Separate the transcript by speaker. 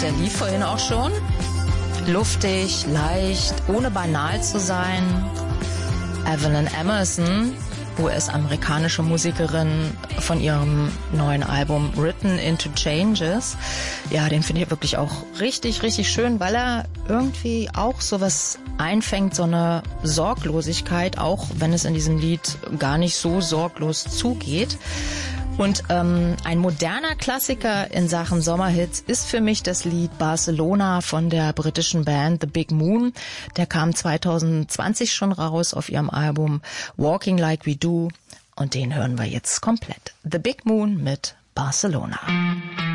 Speaker 1: der lief vorhin auch schon. Luftig, leicht, ohne banal zu sein. Evelyn Emerson, US-amerikanische Musikerin, von ihrem neuen Album Written into Changes. Ja, den finde ich wirklich auch richtig, richtig schön, weil er irgendwie auch sowas einfängt, so eine Sorglosigkeit, auch wenn es in diesem Lied gar nicht so sorglos zugeht. Und ein moderner Klassiker in Sachen Sommerhits ist für mich das Lied Barcelona von der britischen Band The Big Moon. Der kam 2020 schon raus auf ihrem Album Walking Like We Do und den hören wir jetzt komplett. The Big Moon mit Barcelona.